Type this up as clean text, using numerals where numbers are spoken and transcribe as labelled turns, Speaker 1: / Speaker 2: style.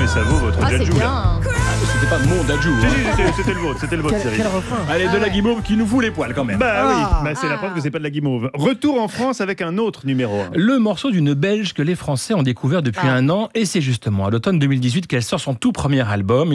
Speaker 1: ça vaut votre
Speaker 2: Ah, c'est
Speaker 1: Dadju, là.
Speaker 2: bien.
Speaker 3: C'était pas mon Dadju.
Speaker 1: Si,
Speaker 3: hein.
Speaker 1: si, c'était le vôtre, Cyril.
Speaker 4: Quel refrain.
Speaker 3: Allez, de
Speaker 2: Ah
Speaker 3: la
Speaker 2: ouais.
Speaker 3: guimauve qui nous fout les poils quand même.
Speaker 1: Bah
Speaker 4: Ah.
Speaker 1: oui, bah, c'est la preuve que c'est pas de la guimauve. Retour en France avec un autre numéro 1.
Speaker 3: Le morceau d'une Belge que les Français ont découvert depuis
Speaker 2: Ah.
Speaker 3: un an, et c'est justement à l'automne 2018 qu'elle sort son tout premier album.